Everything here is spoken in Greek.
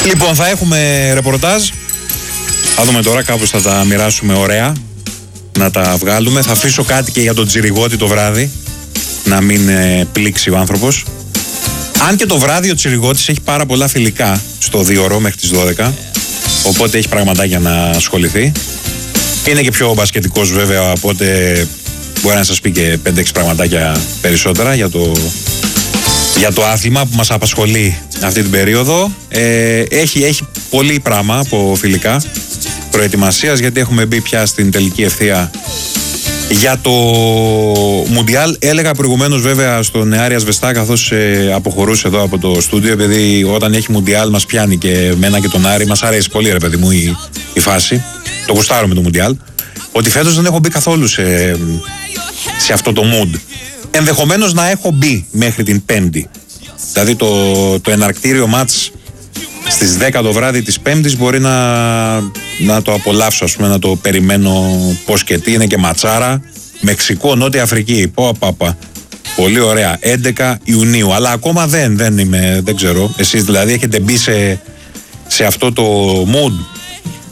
Λοιπόν, θα έχουμε ρεπορτάζ. Θα δούμε τώρα, κάπως θα τα μοιράσουμε ωραία. Να τα βγάλουμε. Θα αφήσω κάτι και για τον Τσιριγώτη το βράδυ. Να μην πλήξει ο άνθρωπος. Αν και το βράδυ ο Τσιριγώτης έχει πάρα πολλά φιλικά στο 2ωρο μέχρι τις 12. Οπότε έχει πραγματάκια να ασχοληθεί. Είναι και πιο μπασκετικός βέβαια, οπότε μπορεί να σας πει και 5-6 πραγματάκια περισσότερα για το άθλημα που μας απασχολεί αυτή την περίοδο. Έχει πολύ πράγμα από φιλικά προετοιμασίας, γιατί έχουμε μπει πια στην τελική ευθεία για το Μουντιάλ. Έλεγα προηγουμένως βέβαια στον Άρια Βεστά, καθώς αποχωρούσε εδώ από το στούντιο, επειδή όταν έχει Μουντιάλ μας πιάνει και εμένα και τον Άρη, μας αρέσει πολύ ρε παιδί μου η φάση, το γουστάρω με το Μουντιάλ, ότι φέτος δεν έχω μπει καθόλου σε αυτό το mood. Ενδεχομένως να έχω μπει μέχρι την Πέμπτη, δηλαδή το εναρκτήριο μάτς στις 10 το βράδυ της Πέμπτης μπορεί να το απολαύσω, ας πούμε, να το περιμένω πώς και τι. Είναι και ματσάρα, Μεξικό, Νότια Αφρική, πολύ ωραία, 11 Ιουνίου, αλλά ακόμα δεν ξέρω, εσείς δηλαδή έχετε μπει σε αυτό το mood?